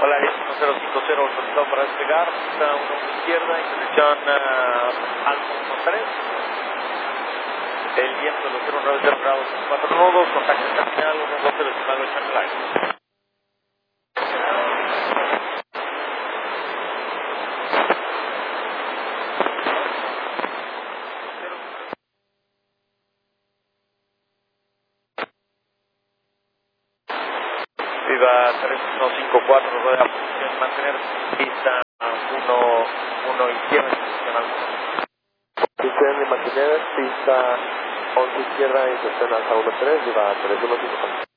Hola, 105050, autorizado para despegar, pista 1 izquierda, intersección Alfa 13. El viento de los 090 grados 4 nudos, contacto terminal 112 decimal 8 en el aire. Viva 3154, rueda posición, mantener pista 1 izquierda, intersección Alfa. Posición de mantener, pista 11 izquierda, intersección Alfa 13, viva 3154.